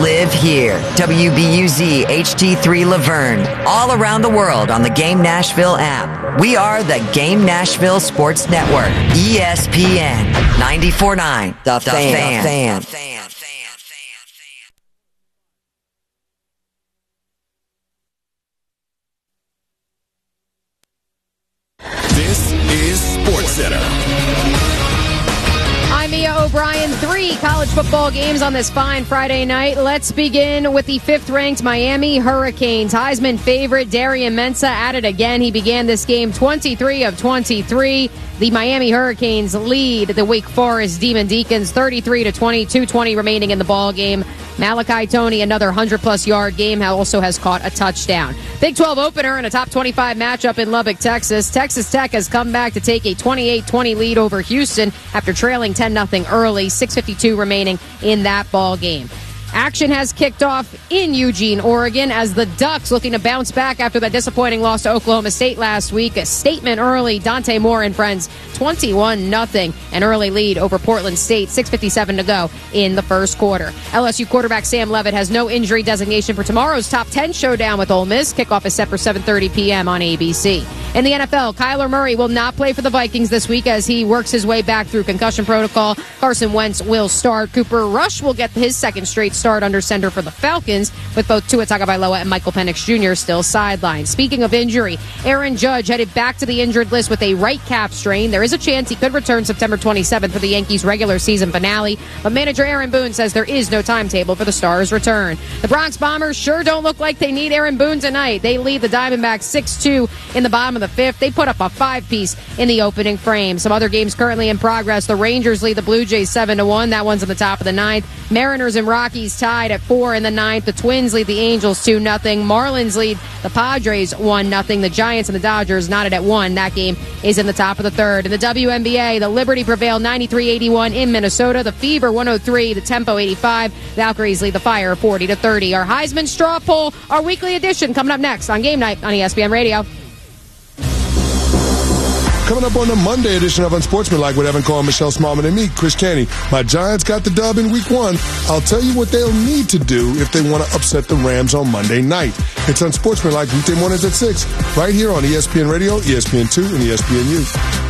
live here. WBUZ HD3 Laverne. All around the world on the Game Nashville app. We are the Game Nashville Sports Network. ESPN 94.9. The Fan. This is SportsCenter. I'm Mia O'Brien. 3 college football games on this fine Friday night. Let's begin with the 5th-ranked Miami Hurricanes. Heisman favorite Darian Mensah at it again. He began this game 23 of 23. The Miami Hurricanes lead the Wake Forest Demon Deacons 33-20, 2:20 remaining in the ball game. Malachi Toney, another 100-plus yard game, also has caught a touchdown. Big 12 opener in a top 25 matchup in Lubbock, Texas. Texas Tech has come back to take a 28-20 lead over Houston after trailing 10-0 early. 6:52 remaining in that ball game. Action has kicked off in Eugene, Oregon, as the Ducks looking to bounce back after that disappointing loss to Oklahoma State last week. A statement early. Dante Moore and friends, 21-0, an early lead over Portland State. 6:57 to go in the first quarter. LSU quarterback Sam Leavitt has no injury designation for tomorrow's top 10 showdown with Ole Miss. Kickoff is set for 7:30 p.m. on ABC. In the NFL, Kyler Murray will not play for the Vikings this week as he works his way back through concussion protocol. Carson Wentz will start. Cooper Rush will get his second straight start under center for the Falcons, with both Tua Tagovailoa and Michael Penix Jr. still sidelined. Speaking of injury, Aaron Judge headed back to the injured list with a right calf strain. There is a chance he could return September 27th for the Yankees' regular season finale, but manager Aaron Boone says there is no timetable for the Stars' return. The Bronx Bombers sure don't look like they need Aaron Boone tonight. They lead the Diamondbacks 6-2 in the bottom of the 5th. They put up a 5-piece in the opening frame. Some other games currently in progress. The Rangers lead the Blue Jays 7-1. That one's on the top of the 9th. Mariners and Rockies tied at 4 in the 9th. The Twins lead the Angels 2-0. Marlins lead the Padres 1-0. The Giants and the Dodgers knotted at 1. That game is in the top of the 3rd. In the WNBA, the Liberty prevailed 93-81 in Minnesota. The Fever 103. The Tempo 85. Valkyries lead the Fire 40-30. Our Heisman Straw Poll, our weekly edition, coming up next on Game Night on ESPN Radio. Coming up on the Monday edition of Unsportsmanlike with Evan Cole, Michelle Smallman, and me, Chris Canty. My Giants got the dub in Week 1. I'll tell you what they'll need to do if they want to upset the Rams on Monday night. It's Unsportsmanlike weekday mornings at 6, right here on ESPN Radio, ESPN2, and ESPNU.